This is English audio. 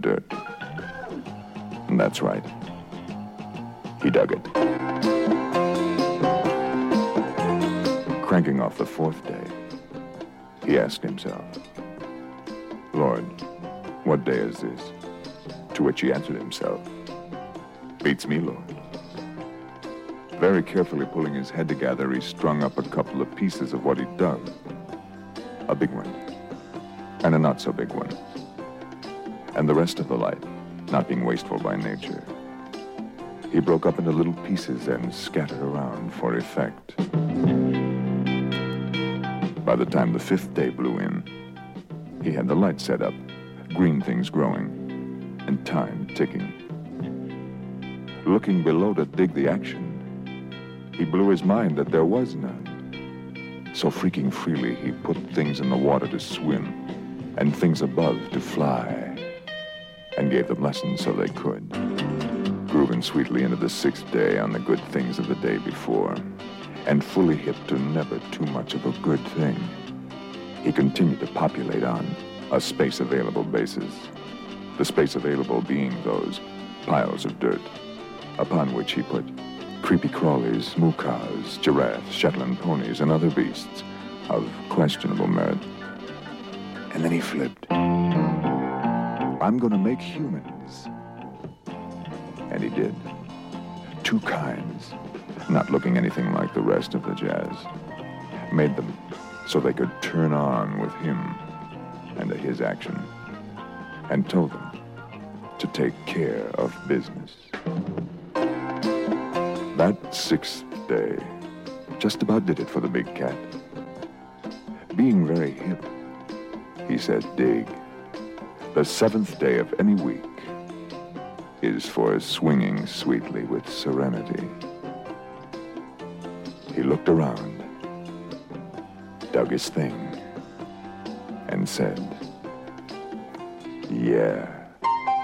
dirt. And that's right. He dug it. Cranking off the fourth day, he asked himself, Lord, what day is this? To which he answered himself, beats me, Lord. Very carefully pulling his head together, he strung up a couple of pieces of what he'd dug. A big one, and a not-so-big one. And the rest of the light, not being wasteful by nature, he broke up into little pieces and scattered around for effect. By the time the fifth day blew in, he had the light set up, green things growing, and time ticking. Looking below to dig the action, he blew his mind that there was none. So freaking freely, he put things in the water to swim and things above to fly, and gave them lessons so they could. Grooving sweetly into the sixth day on the good things of the day before, and fully hip to never too much of a good thing, he continued to populate on a space-available basis. The space available being those piles of dirt, upon which he put creepy crawlies, moo-cows, giraffes, Shetland ponies, and other beasts of questionable merit. And then he flipped. I'm gonna make humans. And he did. Two kinds, not looking anything like the rest of the jazz. Made them so they could turn on with him and to his action, and told them to take care of business. That sixth day just about did it for the big cat. Being very hip, he said, dig. The seventh day of any week is for swinging sweetly with serenity. He looked around, dug his thing, and said, yeah.